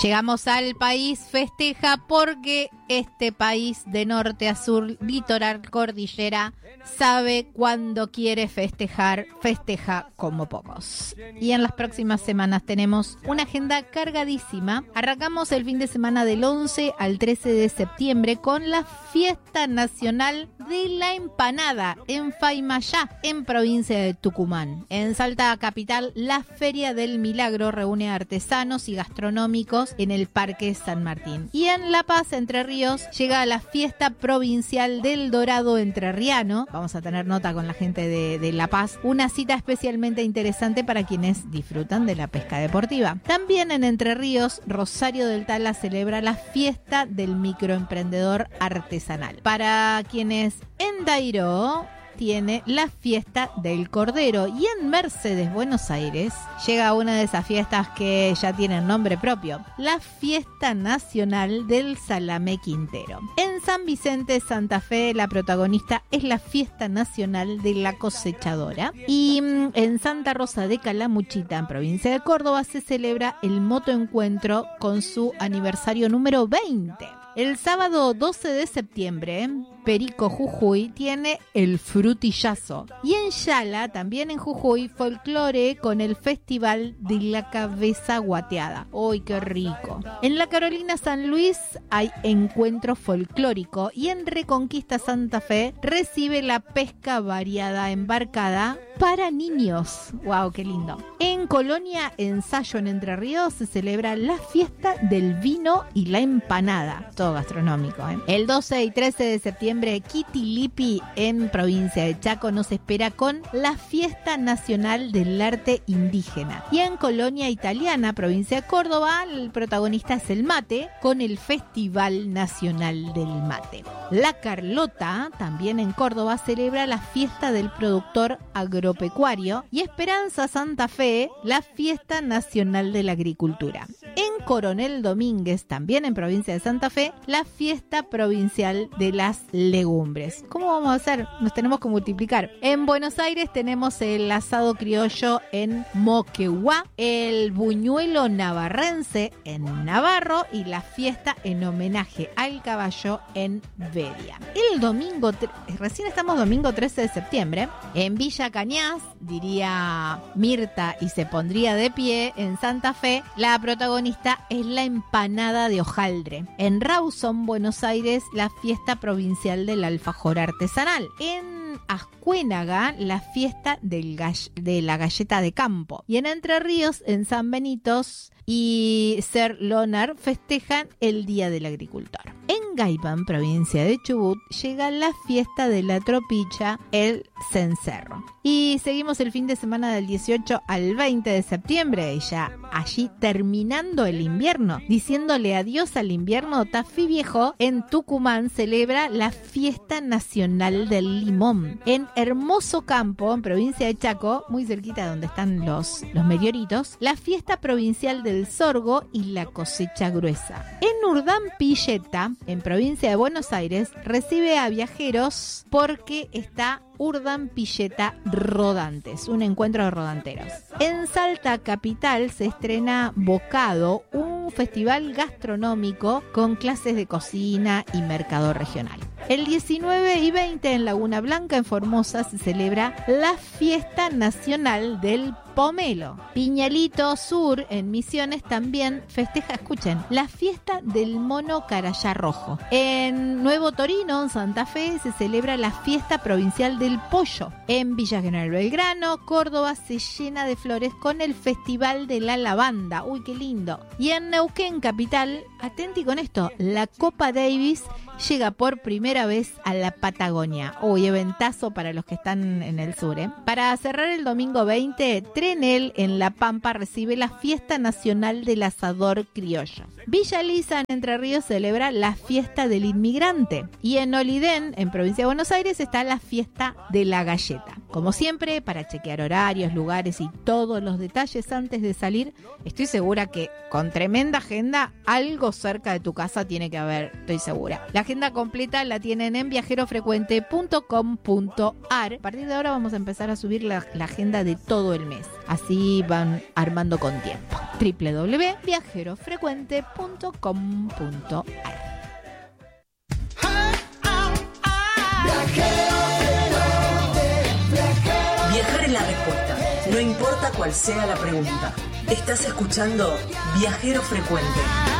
Llegamos al país festeja porque este país de norte a sur, litoral, cordillera, sabe cuándo quiere festejar, festeja como pocos. Y en las próximas semanas tenemos una agenda cargadísima. Arrancamos el fin de semana del 11 al 13 de septiembre con la Fiesta Nacional de la Empanada en Faymayá, en provincia de Tucumán. En Salta capital, la Feria del Milagro reúne a artesanos y gastronómicos en el Parque San Martín. Y en La Paz, Entre Ríos, llega la Fiesta Provincial del Dorado Entrerriano. Vamos a tener nota con la gente de La Paz. Una cita especialmente interesante para quienes disfrutan de la pesca deportiva. También en Entre Ríos, Rosario del Tala celebra la Fiesta del Microemprendedor Artesanal. Para quienes en Dairó tiene la Fiesta del Cordero, y en Mercedes, Buenos Aires, llega una de esas fiestas que ya tienen nombre propio, la Fiesta Nacional del Salame Quintero. En San Vicente, Santa Fe, la protagonista es la Fiesta Nacional de la Cosechadora, y en Santa Rosa de Calamuchita, en provincia de Córdoba, se celebra el Motoencuentro con su aniversario número 20. El sábado 12 de septiembre, Perico, Jujuy, tiene el frutillazo. Y en Yala, también en Jujuy, folclore con el Festival de la Cabeza Guateada. ¡Uy, qué rico! En la Carolina San Luis hay encuentro folclórico, y en Reconquista Santa Fe recibe la pesca variada embarcada para niños. ¡Wow, qué lindo! En Colonia Ensayo, en Entre Ríos, se celebra la Fiesta del Vino y la Empanada. Todo gastronómico, ¿eh? El 12 y 13 de septiembre, Quitilipi, en provincia de Chaco, nos espera con la Fiesta Nacional del Arte Indígena. Y en Colonia Italiana, provincia de Córdoba, el protagonista es el mate, con el Festival Nacional del Mate. La Carlota, también en Córdoba, celebra la Fiesta del Productor Agropecuario. Y Esperanza, Santa Fe, la Fiesta Nacional de la Agricultura. En Coronel Domínguez, también en provincia de Santa Fe, la Fiesta Provincial de las Legumbres. ¿Cómo vamos a hacer? Nos tenemos que multiplicar. En Buenos Aires tenemos el asado criollo en Moquegua, el buñuelo navarrense en Navarro y la fiesta en homenaje al caballo en Bedia. El domingo, recién estamos domingo 13 de septiembre, en Villa Cañas, diría Mirta y se pondría de pie, en Santa Fe, la protagonista es la empanada de hojaldre. En Rawson, Buenos Aires, la fiesta provincial del alfajor artesanal. En Ascuénaga, la fiesta de la galleta de campo. Y en Entre Ríos, en San Benitos y Ser Lonar, festejan el Día del Agricultor. En Gaipán, provincia de Chubut, llega la fiesta de la tropicha, el cencerro. Y seguimos el fin de semana del 18 al 20 de septiembre, y ya allí terminando el invierno, diciéndole adiós al invierno, Tafí Viejo, en Tucumán, celebra la Fiesta Nacional del Limón. En Hermoso Campo, en provincia de Chaco, muy cerquita de donde están los meteoritos, la fiesta provincial del sorgo y la cosecha gruesa. En Urdán Pilleta, en provincia de Buenos Aires, recibe a viajeros porque está Urdán Pilleta Rodantes, un encuentro de rodanteros. En Salta capital se estrena Bocado, un festival gastronómico con clases de cocina y mercado regional. El 19 y 20 en Laguna Blanca, en Formosa, se celebra la Fiesta Nacional del Pomelo. Piñalito Sur, en Misiones, también festeja, escuchen, la fiesta del mono carayá rojo. En Nuevo Torino, en Santa Fe, se celebra la fiesta provincial del pollo. En Villa General Belgrano, Córdoba, se llena de flores con el Festival de la Lavanda. ¡Uy, qué lindo! Y en Neuquén capital, atenti con esto, la Copa Davis llega por primera vez a la Patagonia. Uy, eventazo para los que están en el sur, ¿eh? Para cerrar el domingo 20, Trenel, en La Pampa, recibe la Fiesta Nacional del Asador Criollo. Villa Lisa, en Entre Ríos, celebra la Fiesta del Inmigrante. Y en Olidén, en provincia de Buenos Aires, está la Fiesta de la Galleta. Como siempre, para chequear horarios, lugares y todos los detalles antes de salir, estoy segura que con tremenda agenda, algo cerca de tu casa tiene que haber, estoy segura. La agenda completa la tienen en viajerofrecuente.com.ar. A partir de ahora vamos a empezar a subir la agenda de todo el mes. Así van armando con tiempo. www.viajerofrecuente.com.ar. Viajar es la respuesta, no importa cuál sea la pregunta. Estás escuchando Viajero Frecuente.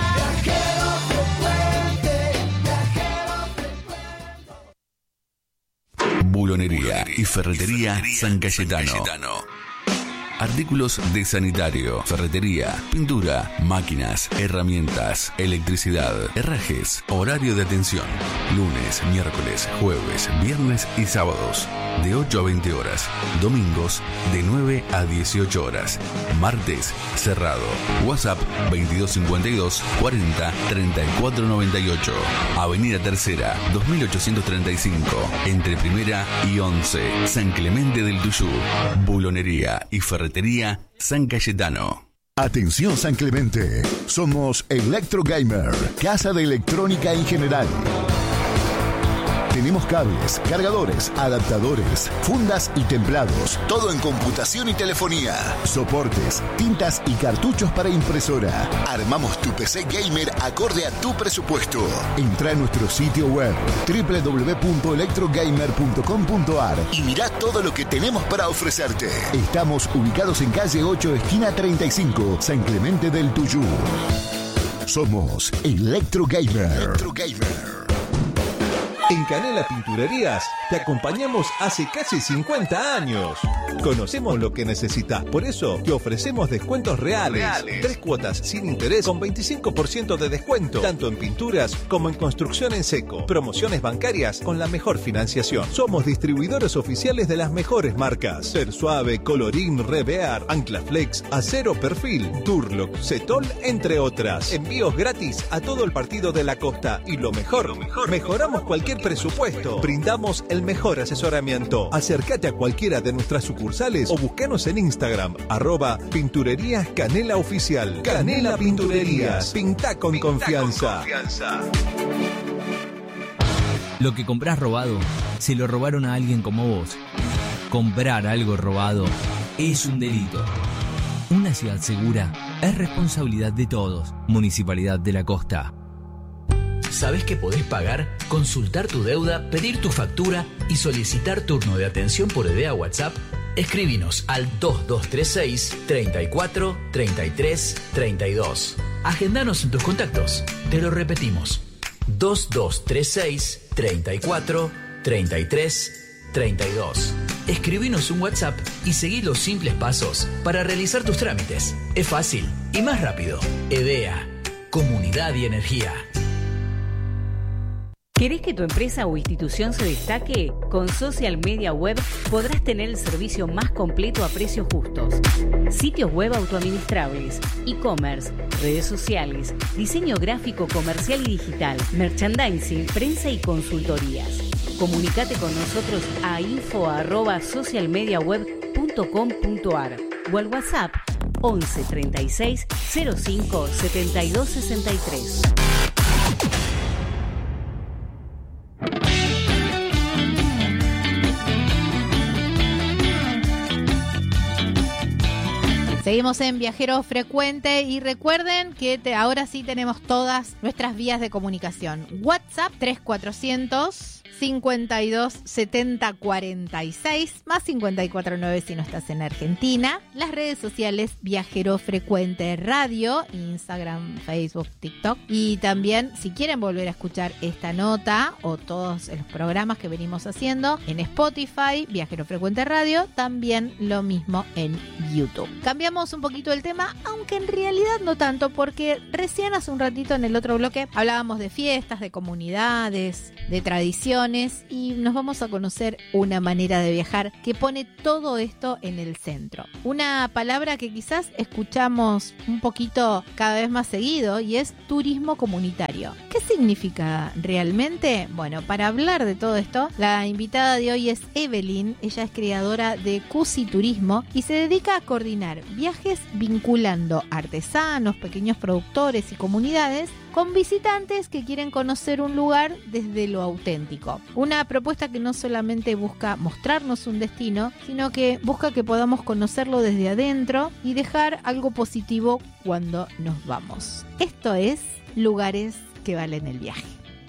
Bulonería y ferretería San Cayetano. Artículos de sanitario, ferretería, pintura, máquinas, herramientas, electricidad, herrajes, horario de atención. Lunes, miércoles, jueves, viernes y sábados, de 8 a 20 horas. Domingos, de 9 a 18 horas. Martes, cerrado. WhatsApp 2252 40 34 98. Avenida Tercera, 2835. Entre Primera y 11. San Clemente del Tuyú. Bulonería y ferretería San Cayetano. Atención San Clemente, somos Electro Gamer, casa de electrónica en general. Tenemos cables, cargadores, adaptadores, fundas y templados, todo en computación y telefonía, soportes, tintas y cartuchos para impresora. Armamos tu PC gamer acorde a tu presupuesto. Entra a nuestro sitio web www.electrogamer.com.ar y mirá todo lo que tenemos para ofrecerte. Estamos ubicados en calle 8, esquina 35, San Clemente del Tuyú. Somos Electro Gamer. Electro Gamer. En Canela Pinturerías te acompañamos hace casi 50 años. Conocemos lo que necesitas, por eso te ofrecemos descuentos reales. 3 cuotas sin interés con 25% de descuento, tanto en pinturas como en construcción en seco. Promociones bancarias con la mejor financiación. Somos distribuidores oficiales de las mejores marcas: Ser Suave, Colorín, Revear, Anclaflex, Acero Perfil, Durlock, Cetol, entre otras. Envíos gratis a todo el partido de la costa y lo mejor, mejoramos cualquier presupuesto. Brindamos el mejor asesoramiento. Acércate a cualquiera de nuestras sucursales o búscanos en Instagram, @Pinturerías Canela Oficial. Canela Pinturerías. Pinta con confianza. Lo que comprás robado, se lo robaron a alguien como vos. Comprar algo robado es un delito. Una ciudad segura es responsabilidad de todos. Municipalidad de la Costa. ¿Sabés que podés pagar, consultar tu deuda, pedir tu factura y solicitar turno de atención por idea WhatsApp? Escribinos al 2236 34 33 32. Agendanos en tus contactos. Te lo repetimos. 2236 34 33 32. Escribinos un WhatsApp y seguí los simples pasos para realizar tus trámites. Es fácil y más rápido. EDEA, Comunidad y Energía. ¿Querés que tu empresa o institución se destaque? Con Social Media Web podrás tener el servicio más completo a precios justos. Sitios web autoadministrables, e-commerce, redes sociales, diseño gráfico, comercial y digital, merchandising, prensa y consultorías. Comunicate con nosotros a info@socialmediaweb.com.ar o al WhatsApp 11 36 05 72 63. Seguimos en Viajero Frecuente y recuerden que ahora sí tenemos todas nuestras vías de comunicación. WhatsApp 3400 52 70 46 más 549 si no estás en Argentina. Las redes sociales Viajero Frecuente Radio, Instagram, Facebook, TikTok. Y también si quieren volver a escuchar esta nota o todos los programas que venimos haciendo en Spotify, Viajero Frecuente Radio, también lo mismo en YouTube. Cambiamos un poquito el tema, aunque en realidad no tanto, porque recién hace un ratito en el otro bloque hablábamos de fiestas, de comunidades, de tradiciones, y nos vamos a conocer una manera de viajar que pone todo esto en el centro. Una palabra que quizás escuchamos un poquito cada vez más seguido y es turismo comunitario. ¿Qué significa realmente? Bueno, para hablar de todo esto, la invitada de hoy es Evelyn. Ella es creadora de Cusi Turismo y se dedica a coordinar viajes viajes vinculando artesanos, pequeños productores y comunidades con visitantes que quieren conocer un lugar desde lo auténtico. Una propuesta que no solamente busca mostrarnos un destino, sino que busca que podamos conocerlo desde adentro y dejar algo positivo cuando nos vamos. Esto es Lugares que valen el viaje.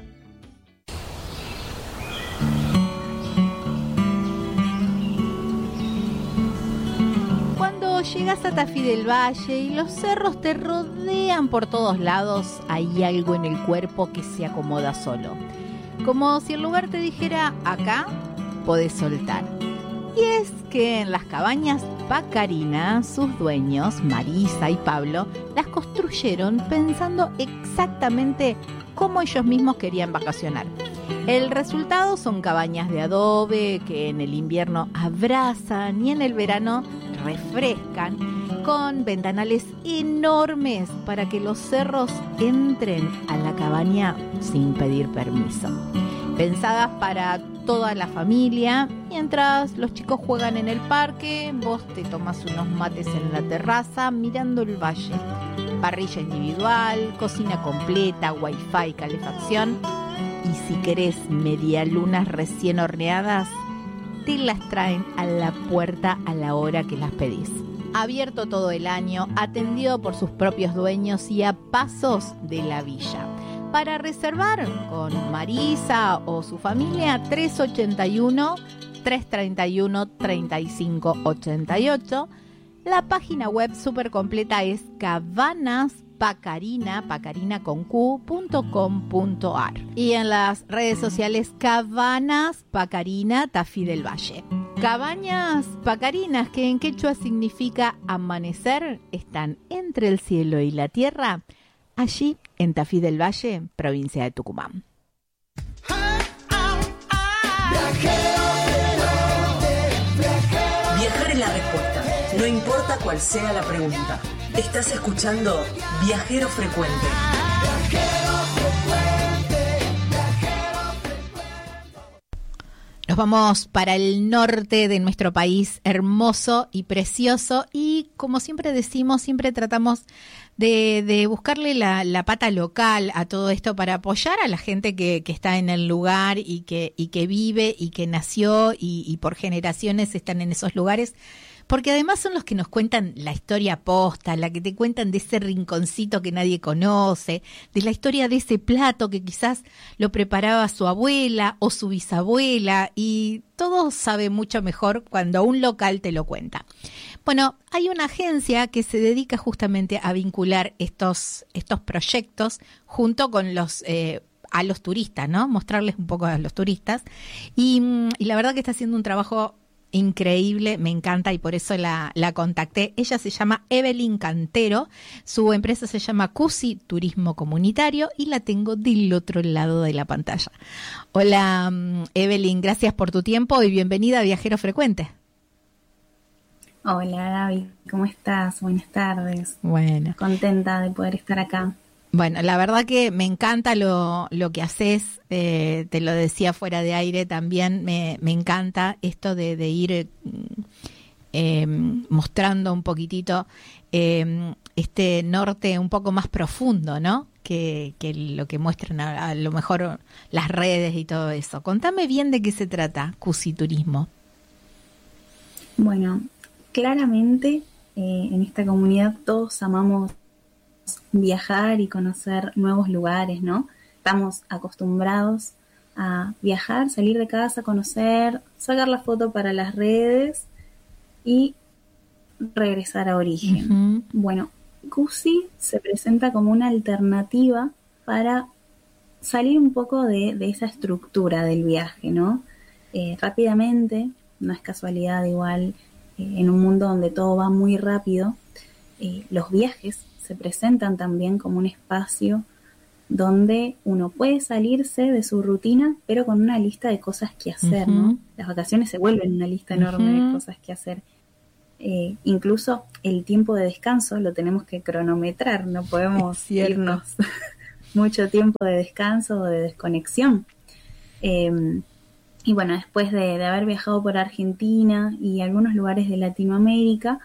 Cuando llegas a Tafí del Valle y los cerros te rodean por todos lados, hay algo en el cuerpo que se acomoda solo. Como si el lugar te dijera, acá podés soltar. Y es que en las cabañas Pacarina, sus dueños, Marisa y Pablo, las construyeron pensando exactamente cómo ellos mismos querían vacacionar. El resultado son cabañas de adobe que en el invierno abrazan y en el verano refrescan, con ventanales enormes para que los cerros entren a la cabaña sin pedir permiso. Pensadas para toda la familia, mientras los chicos juegan en el parque, vos te tomas unos mates en la terraza mirando el valle. Parrilla individual, cocina completa, wifi, calefacción y si querés medialunas recién horneadas, te las traen a la puerta a la hora que las pedís. Abierto todo el año, atendido por sus propios dueños y a pasos de la villa. Para reservar con Marisa o su familia, 381-331-3588. La página web súper completa es cabanaspacarina.com.ar y en las redes sociales Cabanas Pacarina Tafí del Valle. Cabañas Pacarinas, que en quechua significa amanecer, están entre el cielo y la tierra, allí en Tafí del Valle, provincia de Tucumán. Viajar es la respuesta. No importa cuál sea la pregunta. Estás escuchando Viajero Frecuente. Nos vamos para el norte de nuestro país, hermoso y precioso, y como siempre decimos, siempre tratamos de buscarle la pata local a todo esto para apoyar a la gente que está en el lugar y que vive y que nació y por generaciones están en esos lugares. Porque además son los que nos cuentan la historia posta, la que te cuentan de ese rinconcito que nadie conoce, de la historia de ese plato que quizás lo preparaba su abuela o su bisabuela, y todo sabe mucho mejor cuando un local te lo cuenta. Bueno, hay una agencia que se dedica justamente a vincular estos proyectos junto con a los turistas, ¿no? Mostrarles un poco a los turistas. Y la verdad que está haciendo un trabajo increíble, me encanta y por eso la contacté. Ella se llama Evelyn Cantero, su empresa se llama Cusi Turismo Comunitario y la tengo del otro lado de la pantalla. Hola Evelyn, gracias por tu tiempo y bienvenida a Viajero Frecuente. Hola Gaby, ¿cómo estás? Buenas tardes. Bueno. Contenta de poder estar acá. Bueno, la verdad que me encanta lo que haces, te lo decía fuera de aire también, me encanta esto de ir mostrando un poquitito este norte un poco más profundo, ¿no? Que lo que muestran a lo mejor las redes y todo eso. Contame bien de qué se trata Cusi Turismo. Bueno, claramente en esta comunidad todos amamos viajar y conocer nuevos lugares, ¿no? Estamos acostumbrados a viajar, salir de casa, conocer, sacar la foto para las redes y regresar a origen. Uh-huh. Bueno, Cusi se presenta como una alternativa para salir un poco de esa estructura del viaje, ¿no? Rápidamente, no es casualidad igual, en un mundo donde todo va muy rápido, los viajes se presentan también como un espacio donde uno puede salirse de su rutina, pero con una lista de cosas que hacer, uh-huh. ¿no? Las vacaciones se vuelven una lista enorme uh-huh. de cosas que hacer. Incluso el tiempo de descanso lo tenemos que cronometrar, no podemos irnos mucho tiempo de descanso o de desconexión. Y bueno, después de haber viajado por Argentina y algunos lugares de Latinoamérica,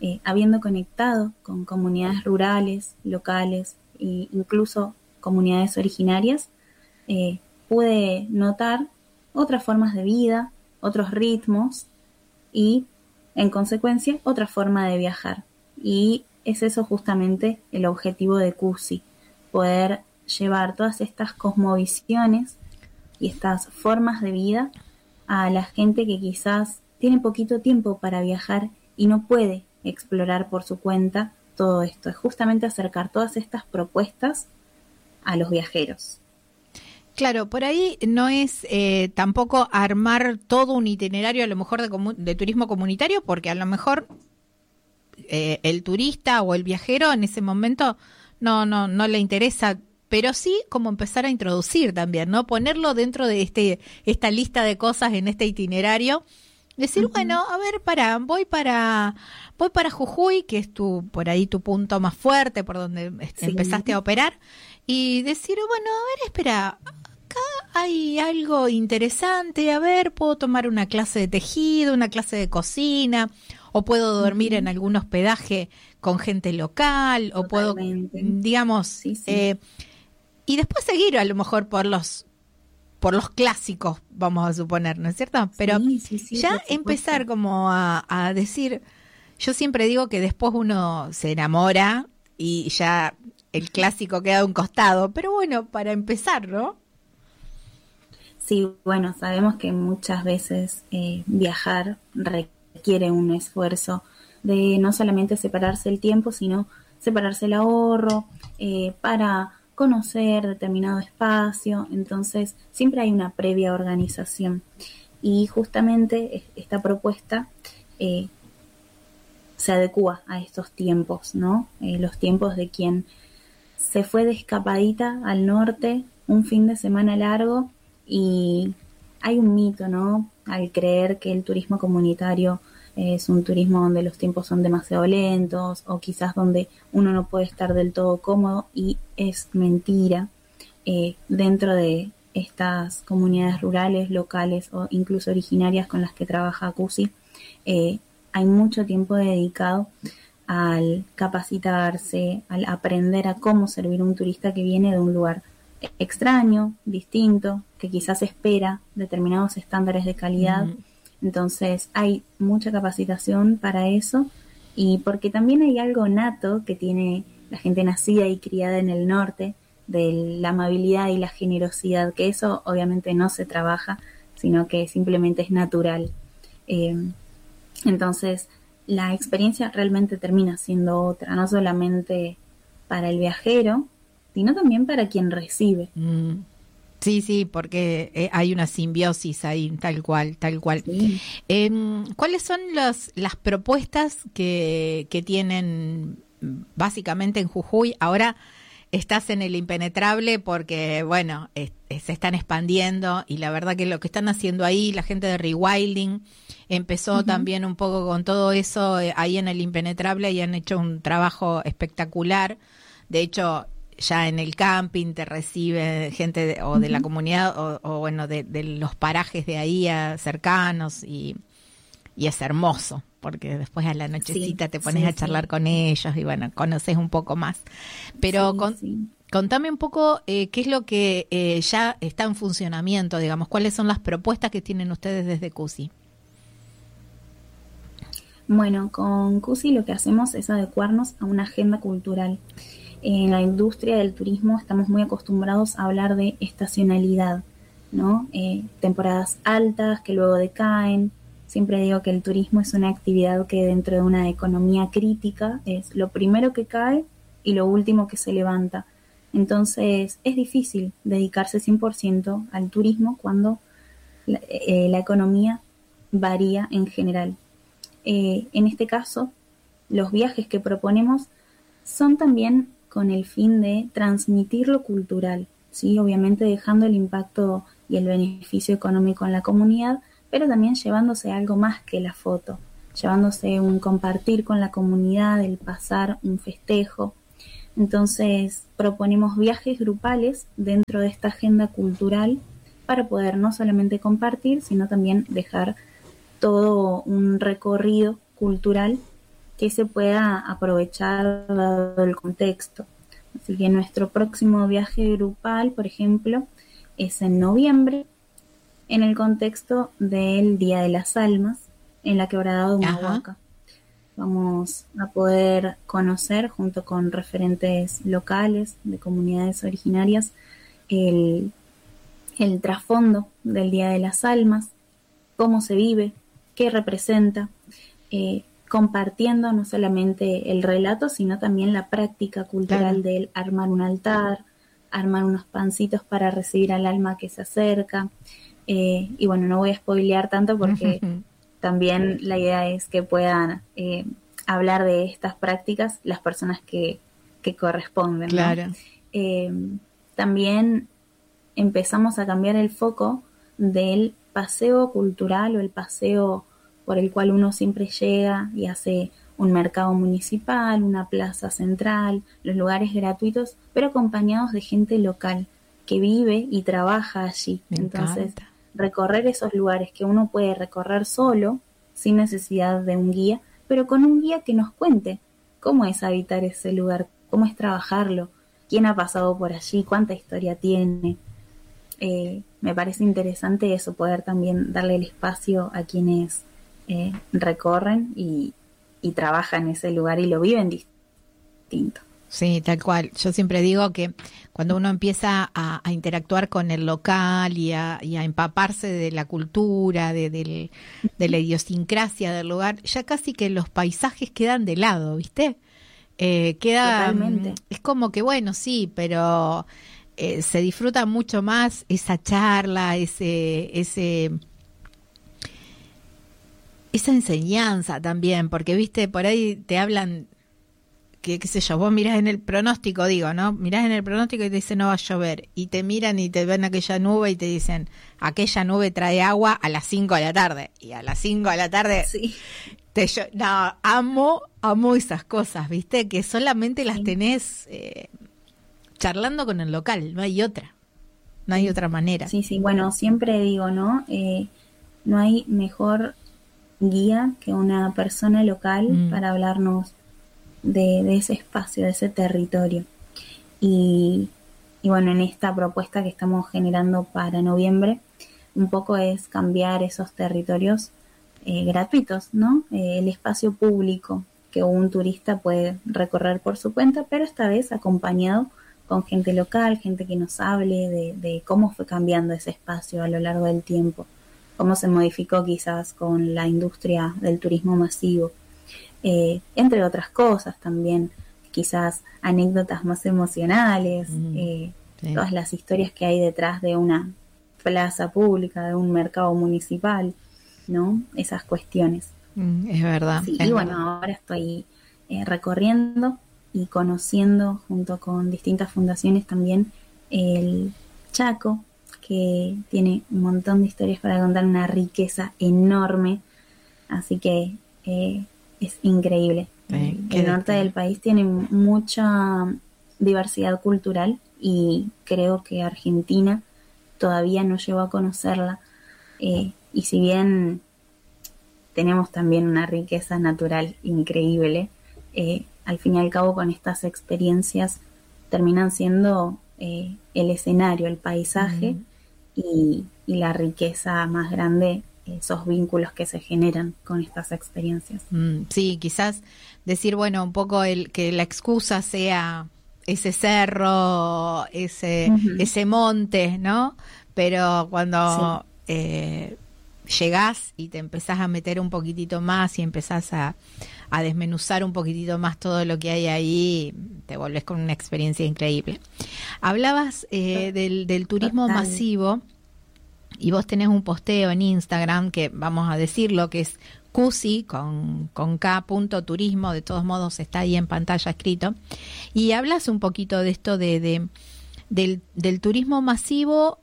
habiendo conectado con comunidades rurales, locales e incluso comunidades originarias, pude notar otras formas de vida, otros ritmos y, en consecuencia, otra forma de viajar. Y es eso justamente el objetivo de CUSI, poder llevar todas estas cosmovisiones y estas formas de vida a la gente que quizás tiene poquito tiempo para viajar y no puede explorar por su cuenta todo esto. Es justamente acercar todas estas propuestas a los viajeros. Claro, por ahí no es tampoco armar todo un itinerario a lo mejor de turismo comunitario, porque a lo mejor el turista o el viajero en ese momento no le interesa, pero sí como empezar a introducir también, ¿no? Ponerlo dentro de esta lista de cosas en este itinerario. Decir, bueno, a ver, voy para Jujuy, que es por ahí tu punto más fuerte, por donde empezaste a operar, y decir, bueno, a ver, espera, acá hay algo interesante, a ver, puedo tomar una clase de tejido, una clase de cocina, o puedo dormir en algún hospedaje con gente local, o puedo, digamos, y después seguir a lo mejor por los clásicos, vamos a suponer, ¿no es cierto? Pero ya empezar como a decir, yo siempre digo que después uno se enamora y ya el clásico queda a un costado, pero bueno, para empezar, ¿no? Sí, bueno, sabemos que muchas veces viajar requiere un esfuerzo de no solamente separarse el tiempo, sino separarse el ahorro para conocer determinado espacio. Entonces siempre hay una previa organización y justamente esta propuesta se adecúa a estos tiempos, ¿no? Los tiempos de quien se fue de escapadita al norte un fin de semana largo, y hay un mito, ¿no? Al creer que el turismo comunitario es un turismo donde los tiempos son demasiado lentos o quizás donde uno no puede estar del todo cómodo, y es mentira. Dentro de estas comunidades rurales, locales o incluso originarias con las que trabaja CUSI, hay mucho tiempo dedicado al capacitarse, al aprender a cómo servir a un turista que viene de un lugar extraño, distinto, que quizás espera determinados estándares de calidad. Entonces hay mucha capacitación para eso, y porque también hay algo nato que tiene la gente nacida y criada en el norte, de la amabilidad y la generosidad, que eso obviamente no se trabaja, sino que simplemente es natural. Entonces la experiencia realmente termina siendo otra, no solamente para el viajero, sino también para quien recibe. Sí, porque hay una simbiosis ahí, tal cual. Sí. ¿Cuáles son las propuestas que tienen básicamente en Jujuy? Ahora estás en el impenetrable porque, bueno, se están expandiendo, y la verdad que lo que están haciendo ahí, la gente de Rewilding empezó también un poco con todo eso ahí en el impenetrable, y han hecho un trabajo espectacular. De hecho, ya en el camping te recibe gente de la comunidad o bueno, de los parajes de ahí cercanos, y es hermoso, porque después a la nochecita te pones a charlar con ellos y bueno, conoces un poco más. Pero contame un poco qué es lo que ya está en funcionamiento, digamos, cuáles son las propuestas que tienen ustedes desde CUSI. Bueno, con CUSI lo que hacemos es adecuarnos a una agenda cultural. En la industria del turismo estamos muy acostumbrados a hablar de estacionalidad, ¿no? Temporadas altas que luego decaen. Siempre digo que el turismo es una actividad que dentro de una economía crítica es lo primero que cae y lo último que se levanta. Entonces es difícil dedicarse 100% al turismo cuando la economía varía en general. En este caso, los viajes que proponemos son también con el fin de transmitir lo cultural, ¿sí? Obviamente dejando el impacto y el beneficio económico en la comunidad, pero también llevándose algo más que la foto, llevándose un compartir con la comunidad, el pasar un festejo. Entonces proponemos viajes grupales dentro de esta agenda cultural para poder no solamente compartir, sino también dejar todo un recorrido cultural que se pueda aprovechar dado el contexto. Así que nuestro próximo viaje grupal, por ejemplo, es en noviembre, en el contexto del Día de las Almas, en la Quebrada de Humahuaca. Vamos a poder conocer, junto con referentes locales de comunidades originarias, el trasfondo del Día de las Almas, cómo se vive, qué representa, compartiendo no solamente el relato, sino también la práctica cultural del armar un altar, armar unos pancitos para recibir al alma que se acerca. Y bueno, no voy a spoilear tanto porque también la idea es que puedan hablar de estas prácticas las personas que corresponden, ¿no? Claro. También empezamos a cambiar el foco del paseo cultural o el paseo por el cual uno siempre llega y hace un mercado municipal, una plaza central, los lugares gratuitos, pero acompañados de gente local que vive y trabaja allí. Entonces, recorrer esos lugares que uno puede recorrer solo, sin necesidad de un guía, pero con un guía que nos cuente cómo es habitar ese lugar, cómo es trabajarlo, quién ha pasado por allí, cuánta historia tiene. Me parece interesante eso, poder también darle el espacio a quienes recorren y trabajan en ese lugar y lo viven distinto. Sí, tal cual. Yo siempre digo que cuando uno empieza a interactuar con el local y a empaparse de la cultura, de la idiosincrasia del lugar, ya casi que los paisajes quedan de lado, ¿viste? Totalmente. Es como que, bueno, sí, pero se disfruta mucho más esa charla, esa enseñanza también, porque, viste, por ahí te hablan, qué sé yo, vos mirás en el pronóstico, digo, ¿no? Mirás en el pronóstico y te dicen no va a llover, y te miran y te ven aquella nube y te dicen, aquella nube trae agua a las 5 de la tarde, y a las 5 de la tarde... Sí. No, amo esas cosas, ¿viste? Que solamente las tenés charlando con el local, no hay otra manera. Sí, bueno, siempre digo, ¿no? No hay mejor guía que una persona local para hablarnos de ese espacio, de ese territorio. Y bueno, en esta propuesta que estamos generando para noviembre, un poco es cambiar esos territorios gratuitos, ¿no? El espacio público que un turista puede recorrer por su cuenta, pero esta vez acompañado con gente local, gente que nos hable de cómo fue cambiando ese espacio a lo largo del tiempo, cómo se modificó quizás con la industria del turismo masivo, entre otras cosas también, quizás anécdotas más emocionales, sí. Todas las historias que hay detrás de una plaza pública, de un mercado municipal, ¿no? Esas cuestiones. Es verdad. Sí, es y bueno, verdad. ahora estoy recorriendo y conociendo junto con distintas fundaciones también el Chaco, que tiene un montón de historias para contar, una riqueza enorme, así que es increíble. El norte del país tiene mucha diversidad cultural y creo que Argentina todavía no llegó a conocerla, y si bien tenemos también una riqueza natural increíble, al fin y al cabo con estas experiencias terminan siendo el escenario, el paisaje y la riqueza más grande, esos vínculos que se generan con estas experiencias. Sí, quizás decir, bueno, un poco que la excusa sea ese cerro, ese monte, ¿no? Pero cuando llegás y te empezás a meter un poquitito más y empezás a desmenuzar un poquitito más todo lo que hay ahí, te volvés con una experiencia increíble. Hablabas del turismo masivo, y vos tenés un posteo en Instagram que, vamos a decirlo, que es Cusi con K.turismo, de todos modos está ahí en pantalla escrito, y hablas un poquito de esto del turismo masivo,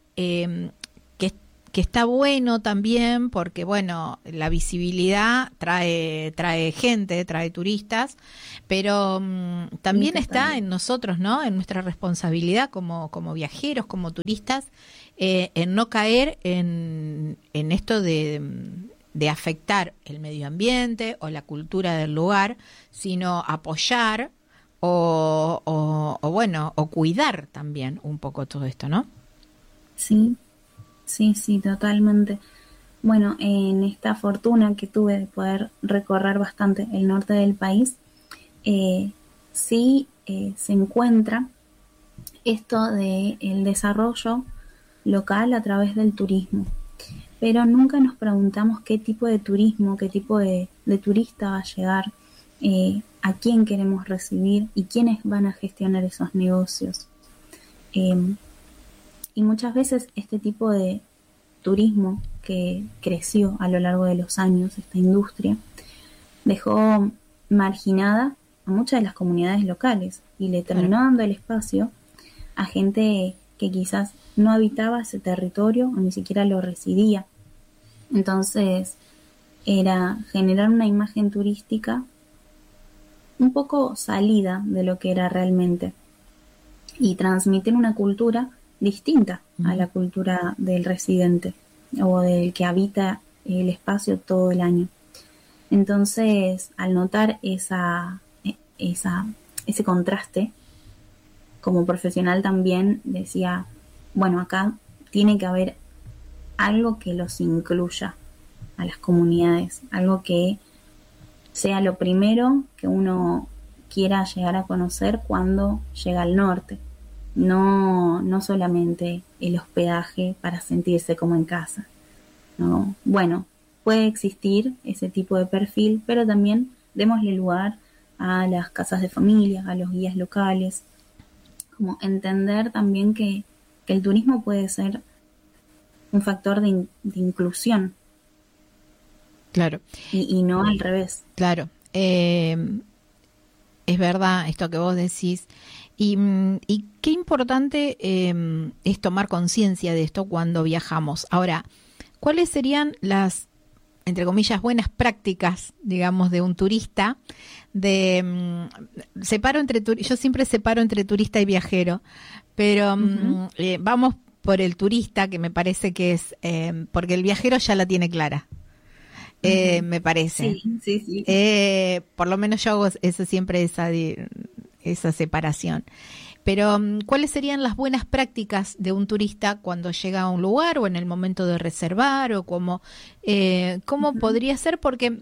que está bueno también porque, bueno, la visibilidad trae gente, trae turistas, pero también está en nosotros, ¿no? En nuestra responsabilidad como viajeros, como turistas, en no caer en esto de de afectar el medio ambiente o la cultura del lugar, sino apoyar o cuidar también un poco todo esto, ¿no? Sí, totalmente. Bueno, en esta fortuna que tuve de poder recorrer bastante el norte del país, se encuentra esto de el desarrollo local a través del turismo. Pero nunca nos preguntamos qué tipo de turismo, qué tipo de turista va a llegar, a quién queremos recibir y quiénes van a gestionar esos negocios. Y muchas veces este tipo de turismo que creció a lo largo de los años, esta industria, dejó marginada a muchas de las comunidades locales y le terminó dando el espacio a gente que quizás no habitaba ese territorio o ni siquiera lo residía. Entonces era generar una imagen turística un poco salida de lo que era realmente y transmitir una cultura distinta a la cultura del residente o del que habita el espacio todo el año. Entonces, al notar ese contraste, como profesional también decía, bueno, acá tiene que haber algo que los incluya a las comunidades, algo que sea lo primero que uno quiera llegar a conocer cuando llega al norte. No solamente el hospedaje para sentirse como en casa, ¿no? Bueno, puede existir ese tipo de perfil, pero también démosle lugar a las casas de familia, a los guías locales, como entender también que el turismo puede ser un factor de inclusión. Claro. Y no al revés. Claro. Es verdad esto que vos decís. Y qué importante es tomar conciencia de esto cuando viajamos. Ahora, ¿cuáles serían las, entre comillas, buenas prácticas, digamos, de un turista? Yo siempre separo entre turista y viajero, pero vamos por el turista, que me parece que es, porque el viajero ya la tiene clara. Me parece. Sí. Por lo menos yo hago eso siempre, esa separación. Pero, ¿cuáles serían las buenas prácticas de un turista cuando llega a un lugar o en el momento de reservar o cómo podría ser? Porque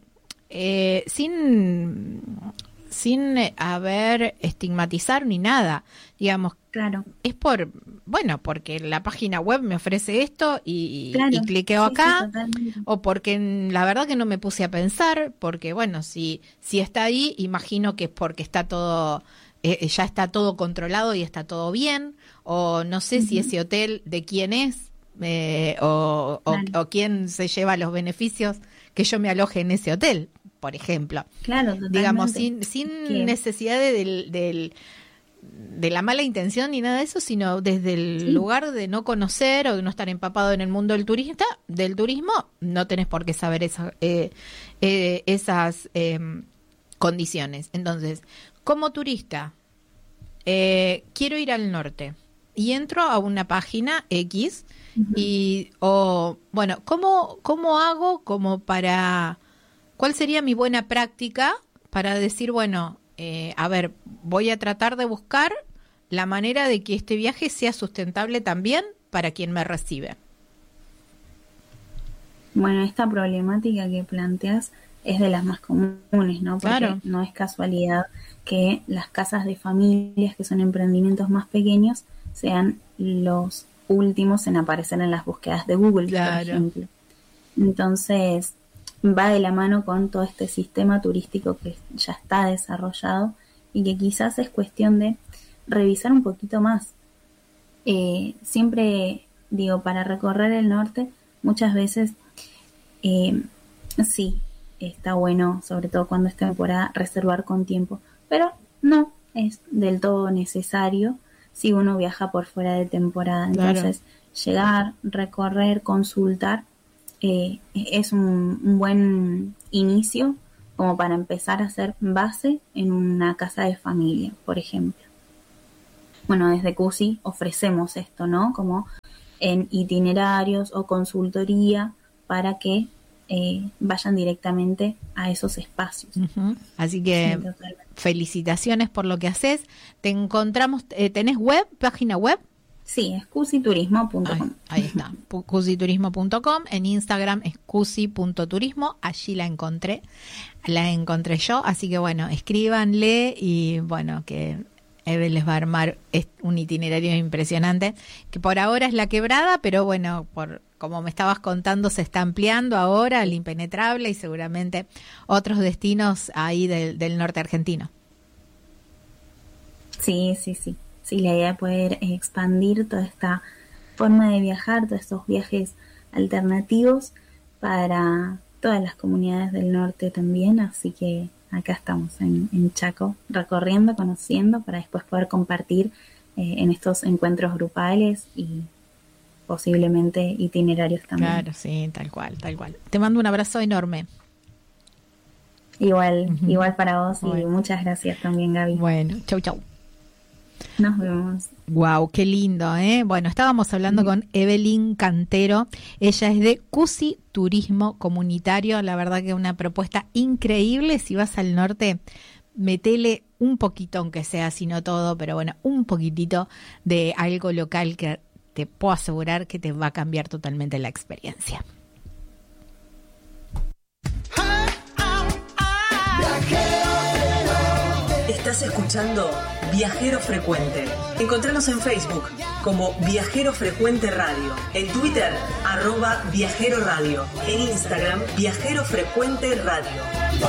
sin haber estigmatizar ni nada, digamos, claro, es porque la página web me ofrece esto y cliqueo acá, o porque la verdad que no me puse a pensar, porque bueno, si está ahí, imagino que es porque está todo, ya está todo controlado y está todo bien, o no sé si ese hotel de quién es, o quién se lleva los beneficios que yo me aloje en ese hotel, por ejemplo. Claro, totalmente. Digamos, sin necesidad de la mala intención ni nada de eso, sino desde el lugar de no conocer o de no estar empapado en el mundo del turismo, no tenés por qué saber esas condiciones. Entonces, como turista, quiero ir al norte y entro a una página X ¿cómo hago como para... ¿Cuál sería mi buena práctica para decir, bueno, a ver, voy a tratar de buscar la manera de que este viaje sea sustentable también para quien me recibe? Bueno, esta problemática que planteas es de las más comunes, ¿no? Porque no es casualidad que las casas de familias, que son emprendimientos más pequeños, sean los últimos en aparecer en las búsquedas de Google, por ejemplo. Entonces, va de la mano con todo este sistema turístico que ya está desarrollado y que quizás es cuestión de revisar un poquito más. Siempre digo, para recorrer el norte, muchas veces sí, está bueno, sobre todo cuando es temporada, reservar con tiempo, pero no es del todo necesario si uno viaja por fuera de temporada. Entonces, llegar, recorrer, consultar, es un buen inicio como para empezar a hacer base en una casa de familia, por ejemplo. Bueno, desde CUSI ofrecemos esto, ¿no? Como en itinerarios o consultoría para que vayan directamente a esos espacios. Así que felicitaciones por lo que haces. Te encontramos, ¿tenés página web? Sí, es cusiturismo.com. Ahí está, cusiturismo.com. En Instagram es cusi.turismo. Allí la encontré yo. Así que bueno, escríbanle y bueno, que Eve les va a armar un itinerario impresionante, que por ahora es La Quebrada, pero bueno, como me estabas contando, se está ampliando ahora el Impenetrable y seguramente otros destinos ahí del norte argentino. Sí. Sí, la idea es poder expandir toda esta forma de viajar, todos estos viajes alternativos para todas las comunidades del norte también, así que acá estamos en Chaco, recorriendo, conociendo, para después poder compartir en estos encuentros grupales y posiblemente itinerarios también. Claro, sí, tal cual. Te mando un abrazo enorme. Igual para vos y muchas gracias también, Gaby. Bueno, chau. Nos vemos. Wow, qué lindo, ¿eh? Bueno, estábamos hablando con Evelyn Cantero. Ella es de Cusi Turismo Comunitario. La verdad que una propuesta increíble. Si vas al norte, metele un poquito, aunque sea, si no todo, pero bueno, un poquitito de algo local que te puedo asegurar que te va a cambiar totalmente la experiencia. Estás escuchando Viajero Frecuente. Encontranos en Facebook como Viajero Frecuente Radio, en Twitter @Viajero Radio, en Instagram Viajero Frecuente Radio.